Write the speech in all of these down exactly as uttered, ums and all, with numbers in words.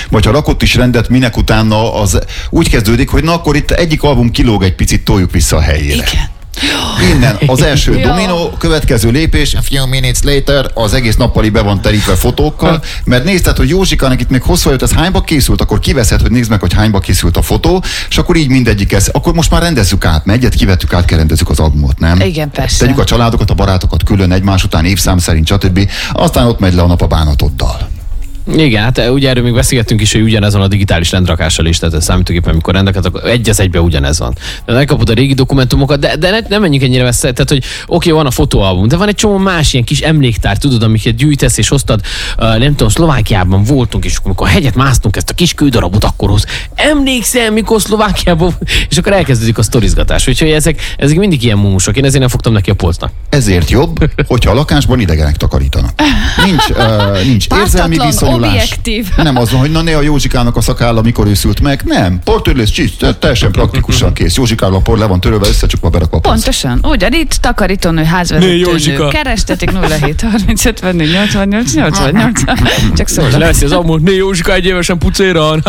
vagy ha rakott is rendet, minek utána az úgy kezdődik, hogy na akkor itt egyik album kilóg egy picit, toljuk vissza a helyére. Igen. Innen az első dominó, következő lépés, a few minutes later, az egész nappali be van terítve fotókkal, mert nézted, hogy Józsikának itt még hosszú jött, ez hányba készült, akkor kiveszed, hogy nézd meg, hogy hányba készült a fotó, és akkor így mindegyik ez, akkor most már rendezzük át, mert egyet kivettük át, kell rendezzük az albumot, nem? Igen, persze. Tegyük a családokat, a barátokat külön egymás után, évszám szerint, stb. Aztán ott megy le a nap a bánatoddal. Igen, hát ugye erről még beszélgettünk is, hogy ugyanezon a digitális rendrakással is, tehát a számítógépen, amikor rendeket, akkor egy az egybe ugyanez van. De megkapod a régi dokumentumokat, de, de ne, nem menjünk ennyire messze, tehát hogy oké, van a fotóalbum, de van egy csomó más ilyen kis emléktár, tudod, amiket gyűjtesz és hoztad, uh, nem tudom, Szlovákiában voltunk, és amikor a hegyet másztunk, ezt a kis kődarabot akkor hoz. Emlékszem, mikor Szlovákiában, és akkor elkezdődik a sztorizgatás. Úgyhogy ezek, ezek mindig ilyen mumusok. Én ezért nem fogtam neki a polcnak. Ezért jobb, hogyha a lakásban idegenek takarítanak. Nincs, uh, nincs érzelmi viszonyulás. Objektív. Nem az van, hogy na ne a Józsikának a szakálla mikor ő szült meg. Nem. Portörlész csícs, teljesen praktikusan kész. Józsikáról a por le van törölve, összecsukva, berakva a polcra. Pontosan. Ugyanitt takarítónő, házvezetőnő. Kerestetik nulla hét harminc ötvennégy nyolcvannyolc nyolcvannyolc. Csak szól. Lesz az album, né Józsika egy évesen pucéran.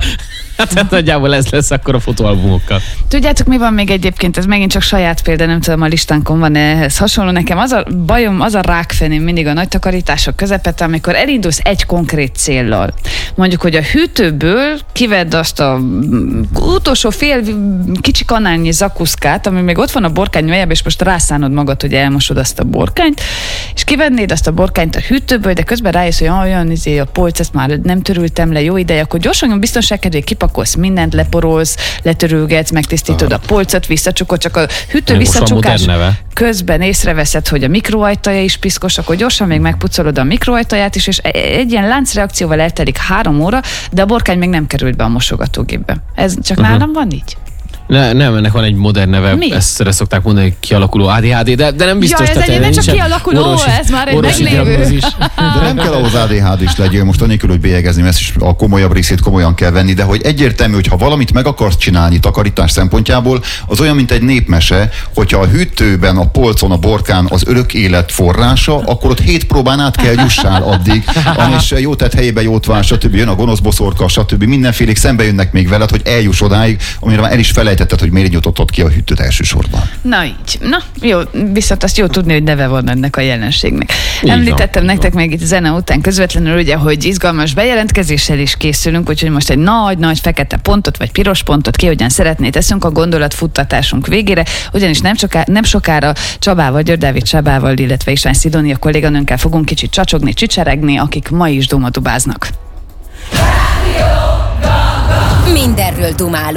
Hát nagyjából ez lesz akkor a fotóalbumokkal. Tudjátok, mi van még egyébként? Ez megint csak saját példa, nem tudom, a listánkon van ehhez hasonló. Nekem az a bajom, az a rákfeném mindig a nagy takarítások közepette, amikor elindulsz egy konkrét céllal. Mondjuk, hogy a hűtőből kivedd azt a utolsó fél kicsi kanálnyi zakuszkát, ami még ott van a borkány mélyebb, és most rászánod magad, hogy elmosod azt a borkányt, és kivennéd azt a borkányt a hűtőből, de közben rájössz, hogy olyan izé, a polc, ezt már nem törültem le, jó ideje, akkor gyorsan biztonság kedvéért kipakolsz mindent, leporolsz, letörülgetsz, megtisztítod a polcot, visszacsukod, csak a hűtő visszacsukás közben észreveszed, hogy a mikroajtaja is piszkos, akkor gyorsan még megpucolod a mikroajtaját is, és egy ilyen láncreakcióval eltelik három óra, de a borkány még nem került be a mosogatógépbe. Ez csak uh-huh. nálam van így? Ne, nem, ennek van egy modern neve, Mi? ezt erre szokták mondani, hogy kialakuló á dé há dé, de, de nem biztos. Ja, ez egyébként csak kialakuló, orvosi, ez már egy meglévő. De nem kell ahhoz á dé há dés legyél, most anélkül, hogy bélyegezni, ezt is a komolyabb részét komolyan kell venni, de hogy egyértelmű, hogy ha valamit meg akarsz csinálni takarítás szempontjából, az olyan, mint egy népmese, hogyha a hűtőben, a polcon, a borkán az örök élet forrása, akkor ott hét próbán át kell jussál addig, és jó tett helyébe jót vár, stb. Jön a gonosz boszorka, stb. Mindenfélék szembe jönnek még veled, hogy eljuss odáig, amire már el is felejtetted, hogy miért nyitottad ki a hűtőt elsősorban. Na így. Na, jó, viszont azt jó tudni, hogy neve van ennek a jelenségnek. Így Említettem van, nektek még itt zene után közvetlenül, ugye, hogy izgalmas bejelentkezéssel is készülünk, úgyhogy most egy nagy-nagy fekete pontot, vagy piros pontot ki, hogyan szeretné teszünk a gondolatfuttatásunk végére, ugyanis nem, soká, nem sokára Csabával, György Dávid Csabával, illetve István Szidónia kolléganőnkkel fogunk kicsit csacsogni, csicseregni, akik ma is dumadubáznak. Mindenről dumálunk.